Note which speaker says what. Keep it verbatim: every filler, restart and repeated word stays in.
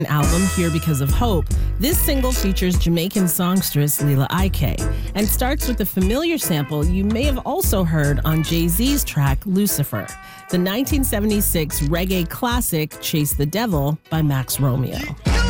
Speaker 1: album Here Because of Hope, this single features Jamaican songstress Lila Ike and starts with a familiar sample you may have also heard on Jay-Z's track Lucifer, the nineteen seventy-six reggae classic Chase the Devil by Max Romeo.